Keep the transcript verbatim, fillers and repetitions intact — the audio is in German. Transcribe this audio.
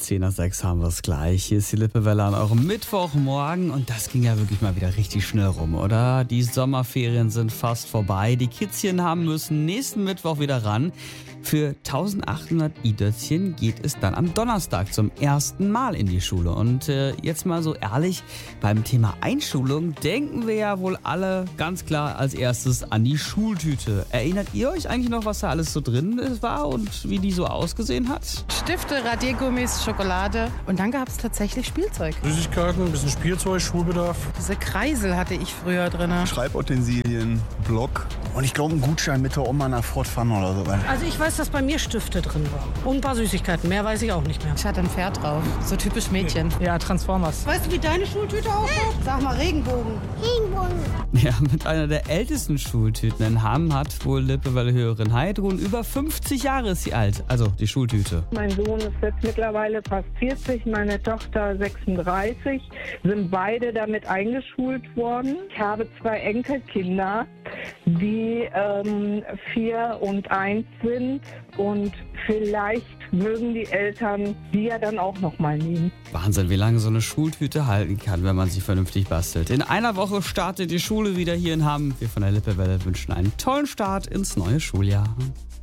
zehn nach sechs haben wir es gleich. Hier ist die Lippewelle an eurem Mittwochmorgen und das ging ja wirklich mal wieder richtig schnell rum, oder? Die Sommerferien sind fast vorbei. Die Kitzchen haben müssen nächsten Mittwoch wieder ran. Für eintausendachthundert i-Dötzchen geht es dann am Donnerstag zum ersten Mal in die Schule. Und äh, jetzt mal so ehrlich, beim Thema Einschulung denken wir ja wohl alle ganz klar als erstes an die Schultüte. Erinnert ihr euch eigentlich noch, was da alles so drin war und wie die so ausgesehen hat? Stifte, Radiergummis, Schokolade. Und dann gab es tatsächlich Spielzeug. Süßigkeiten, ein bisschen Spielzeug, Schulbedarf. Diese Kreisel hatte ich früher drin. Schreibutensilien, Block und ich glaube einen Gutschein mit der Oma nach Fort Fun oder so. Also ich weiß, dass bei mir Stifte drin waren. Und ein paar Süßigkeiten. Mehr weiß ich auch nicht mehr. Ich hatte ein Pferd drauf. So typisch Mädchen. Ja, Transformers. Weißt du, wie deine Schultüte ausschaut? Sag mal, Regenbogen. Regenbogen. Ja, mit einer der ältesten Schultüten in Hamm hat wohl Lippewelle-Hörerin Heidrun. Über fünfzig Jahre ist sie alt. Also die Schultüte. Mein Sohn ist jetzt mittlerweile fast vierzig, meine Tochter sechsunddreißig. Sind beide damit eingeschult worden. Ich habe zwei Enkelkinder, die ähm, vier und eins sind. Und vielleicht mögen die Eltern die ja dann auch noch mal nehmen. Wahnsinn, wie lange so eine Schultüte halten kann, wenn man sie vernünftig bastelt. In einer Woche startet die Schule wieder hier in Hamm. Wir von der Lippewelle wünschen einen tollen Start ins neue Schuljahr.